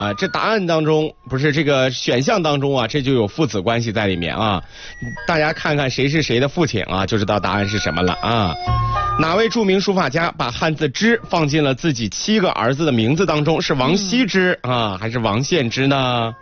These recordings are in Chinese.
啊，这答案当中不是这个选项当中啊，这就有父子关系在里面啊。大家看看谁是谁的父亲啊，就知道答案是什么了啊。哪位著名书法家把汉字之放进了自己7个儿子的名字当中？是王羲之啊，还是王献之呢？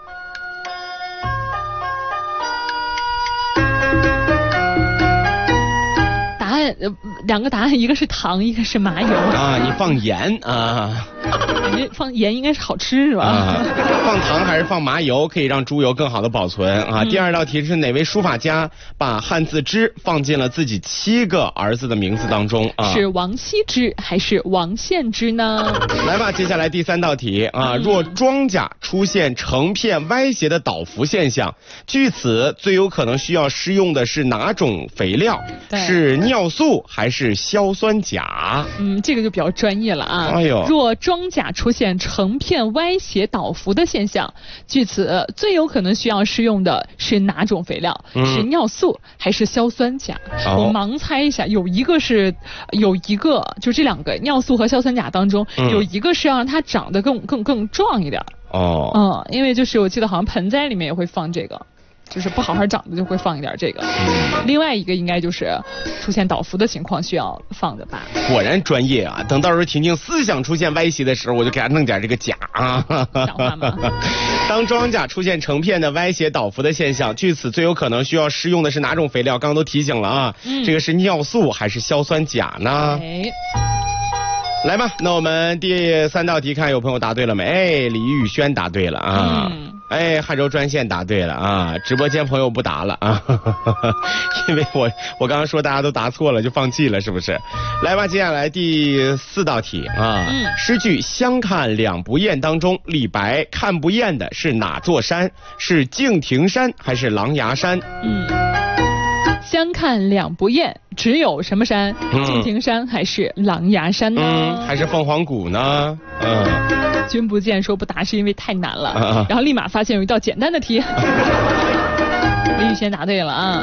两个答案，一个是糖，一个是麻油啊。你放盐啊？ 感觉放盐应该是好吃是吧？ 啊，放糖还是放麻油可以让猪油更好的保存啊？第二道题是哪位书法家把汉字之放进了自己7个儿子的名字当中啊？ 是王羲之还是王献之呢？ 来吧，接下来第3道题啊。若庄稼出现成片歪斜的倒伏现象，据此最有可能需要施用的是哪种肥料？是尿素还是硝酸钾？ 这个就比较专业了啊。 哎呦， 若庄稼出现成片歪斜倒伏的现象，据此最有可能需要施用的是哪种肥料？是尿素还是硝酸钾？我盲猜一下，有一个就这2个尿素和硝酸钾当中，有一个是要让它长得更壮一点。因为就是我记得好像盆栽里面也会放这个。就是不好好长的就会放一点这个，另外一个应该就是出现倒伏的情况需要放的吧。 果然专业啊！等到时候婷婷思想出现歪斜的时候，我就给她弄点这个钾啊。 讲话吗？ 当庄稼出现成片的歪斜倒伏的现象，据此最有可能需要施用的是哪种肥料？刚刚都提醒了啊，这个是尿素还是硝酸钾呢？来吧，那我们第3道题看有朋友答对了没？李宇轩答对了啊。汉州专线答对了啊，直播间朋友不答了啊，因为我刚刚说大家都答错了就放弃了，是不是？来吧，接下来第4道题啊。诗句相看两不厌当中，李白看不厌的是哪座山？是敬亭山还是狼牙山？ 相看两不厌，只有什么山？敬亭山还是狼牙山呢？ 还是凤凰谷呢？ 君不见说不答是因为太难了，然后立马发现有一道简单的题。李宇轩答对了啊。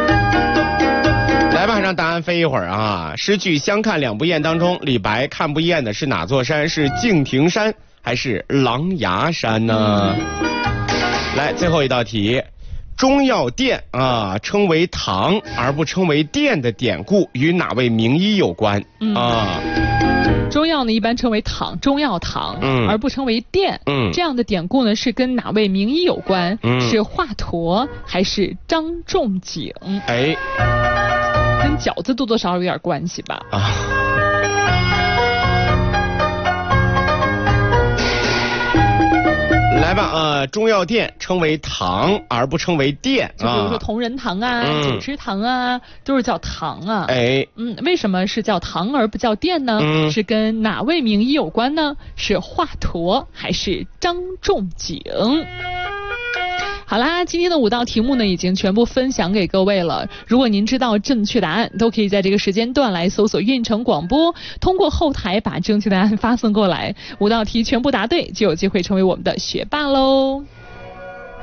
来吧，让答案飞一会儿啊。诗句相看两不厌当中，李白看不厌的是哪座山？是敬亭山还是狼牙山呢？来，最后一道题。中药店啊称为糖而不称为锭的典故与哪位名医有关啊？ 中药呢一般称为糖，中药糖，而不称为锭。这样的典故呢是跟哪位名医有关？是华佗还是张仲景？跟饺子多多少少有点关系吧？ 来吧，中药店称为糖而不称为锭， 就比如说同仁堂啊、九芝堂啊，都是叫糖啊。为什么是叫糖而不叫锭呢？是跟哪位名医有关呢？是华佗还是张仲景？好啦，今天的5道题目呢已经全部分享给各位了。如果您知道正确答案，都可以在这个时间段来搜索运城广播，通过后台把正确答案发送过来。5道题全部答对，就有机会成为我们的学霸喽。